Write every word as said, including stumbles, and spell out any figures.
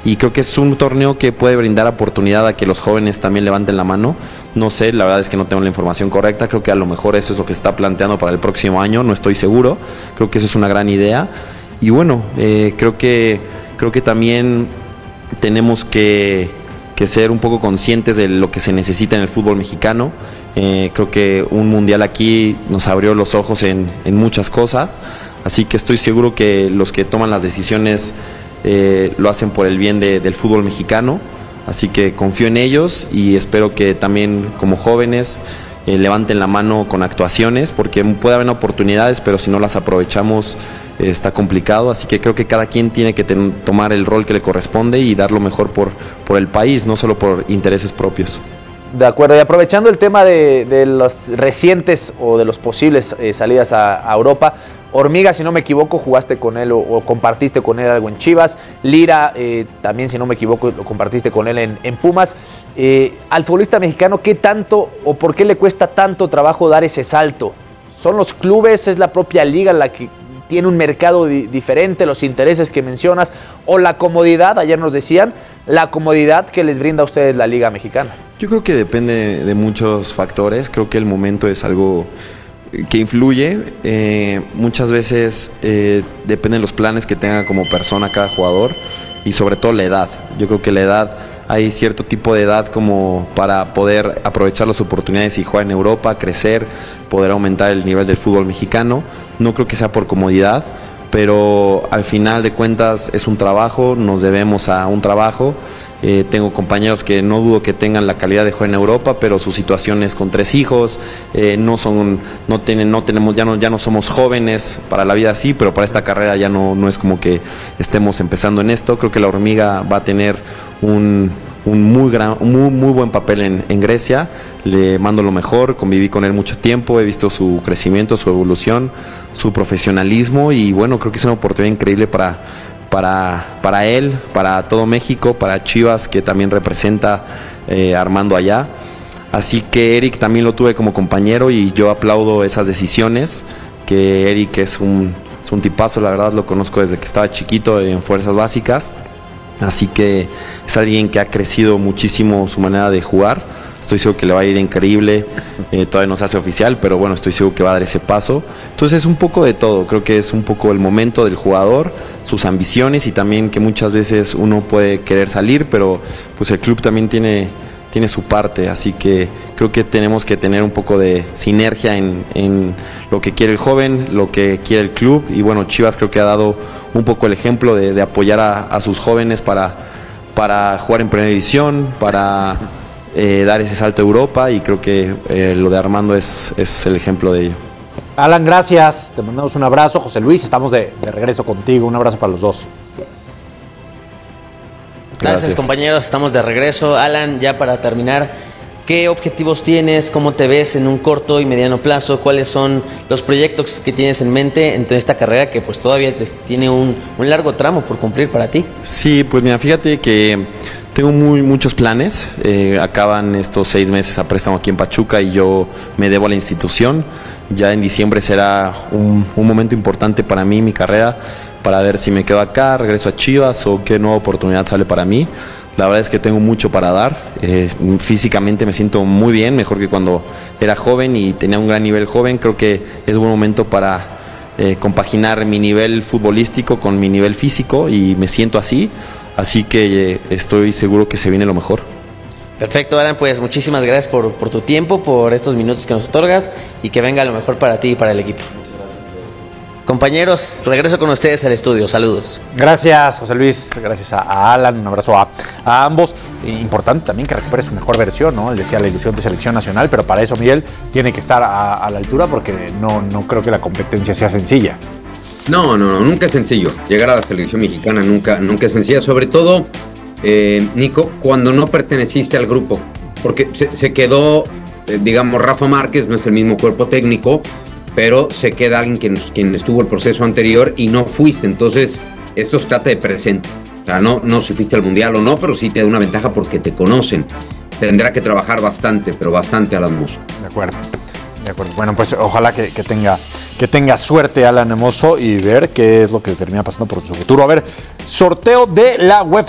y creo que es un torneo que puede brindar oportunidad a que los jóvenes también levanten la mano. No sé, la verdad es que no tengo la información correcta, creo que a lo mejor eso es lo que se está planteando para el próximo año, no estoy seguro, creo que eso es una gran idea. Y bueno, eh, creo que creo que también tenemos que, que ser un poco conscientes de lo que se necesita en el fútbol mexicano. Eh, creo que un mundial aquí nos abrió los ojos en, en muchas cosas, así que estoy seguro que los que toman las decisiones eh, lo hacen por el bien de, del fútbol mexicano, así que confío en ellos y espero que también como jóvenes Eh, levanten la mano con actuaciones, porque puede haber oportunidades, pero si no las aprovechamos eh, está complicado, así que creo que cada quien tiene que ten, tomar el rol que le corresponde y dar lo mejor por, por el país, no solo por intereses propios. De acuerdo, y aprovechando el tema de, de las recientes o de los posibles eh, salidas a, a Europa, Hormiga, si no me equivoco, jugaste con él o, o compartiste con él algo en Chivas. Lira, eh, también, si no me equivoco, lo compartiste con él en, en Pumas. Eh, al futbolista mexicano, ¿qué tanto o por qué le cuesta tanto trabajo dar ese salto? ¿Son los clubes, es la propia liga la que tiene un mercado di- diferente, los intereses que mencionas, o la comodidad, ayer nos decían, la comodidad que les brinda a ustedes la Liga Mexicana? Yo creo que depende de muchos factores, creo que el momento es algo que influye, eh, muchas veces eh, dependen los planes que tenga como persona cada jugador y sobre todo la edad. Yo creo que la edad, hay cierto tipo de edad como para poder aprovechar las oportunidades y jugar en Europa, crecer, poder aumentar el nivel del fútbol mexicano. No creo que sea por comodidad, pero al final de cuentas es un trabajo, nos debemos a un trabajo. Eh, tengo compañeros que no dudo que tengan la calidad de jugar en Europa, pero sus situaciones con tres hijos, eh, no son, no tienen, no tenemos, ya no, ya no somos jóvenes para la vida así, pero para esta carrera ya no, no es como que estemos empezando en esto. Creo que la Hormiga va a tener un, un muy gran, muy, muy buen papel en, en Grecia. Le mando lo mejor, conviví con él mucho tiempo, he visto su crecimiento, su evolución, su profesionalismo y bueno, creo que es una oportunidad increíble para Para, para él, para todo México, para Chivas, que también representa eh, Armando allá. Así que Eric también lo tuve como compañero y yo aplaudo esas decisiones, que Eric es un, es un tipazo, la verdad lo conozco desde que estaba chiquito en Fuerzas Básicas, así que es alguien que ha crecido muchísimo su manera de jugar. Estoy seguro que le va a ir increíble, eh, todavía no se hace oficial, pero bueno, estoy seguro que va a dar ese paso. Entonces es un poco de todo, creo que es un poco el momento del jugador, sus ambiciones y también que muchas veces uno puede querer salir, pero pues el club también tiene, tiene su parte, así que creo que tenemos que tener un poco de sinergia en, en lo que quiere el joven, lo que quiere el club y bueno, Chivas creo que ha dado un poco el ejemplo de, de apoyar a, a sus jóvenes para, para jugar en primera división, para Eh, dar ese salto a Europa y creo que eh, lo de Armando es, es el ejemplo de ello. Alan, gracias, te mandamos un abrazo. José Luis, estamos de, de regreso contigo, un abrazo para los dos. Gracias, Gracias, compañeros, estamos de regreso. Alan, ya para terminar, ¿qué objetivos tienes? ¿Cómo te ves en un corto y mediano plazo? ¿Cuáles son los proyectos que tienes en mente en toda esta carrera que pues todavía te, tiene un, un largo tramo por cumplir para ti? Sí, pues mira, fíjate que tengo muy, muchos planes, eh, acaban estos seis meses a préstamo aquí en Pachuca y yo me debo a la institución. Ya en diciembre será un, un momento importante para mí, mi carrera, para ver si me quedo acá, regreso a Chivas o qué nueva oportunidad sale para mí. La verdad es que tengo mucho para dar, eh, físicamente me siento muy bien, mejor que cuando era joven y tenía un gran nivel joven. Creo que es buen momento para eh, compaginar mi nivel futbolístico con mi nivel físico y me siento así. Así que eh, estoy seguro que se viene lo mejor. Perfecto, Alan, pues muchísimas gracias por, por tu tiempo, por estos minutos que nos otorgas y que venga lo mejor para ti y para el equipo. Muchas gracias. Compañeros, regreso con ustedes al estudio. Saludos. Gracias, José Luis. Gracias a, a Alan. Un abrazo a, a ambos. E importante también que recupere su mejor versión, ¿no? Él decía la ilusión de selección nacional, pero para eso, Miguel, tiene que estar a, a la altura porque no, no creo que la competencia sea sencilla. No, no, no, nunca es sencillo. Llegar a la selección mexicana nunca, nunca es sencilla. Sobre todo, eh, Nico, cuando no perteneciste al grupo. Porque se, se quedó, eh, digamos, Rafa Márquez, no es el mismo cuerpo técnico, pero se queda alguien quien, quien estuvo el proceso anterior y no fuiste. Entonces, esto se trata de presente. O sea, no, no si fuiste al Mundial o no, pero sí te da una ventaja porque te conocen. Tendrá que trabajar bastante, pero bastante Alan Mozo. De acuerdo. De acuerdo. Bueno, pues ojalá que, que, tenga, que tenga suerte Alan Mozo y ver qué es lo que termina pasando por su futuro. A ver, sorteo de la UEFA.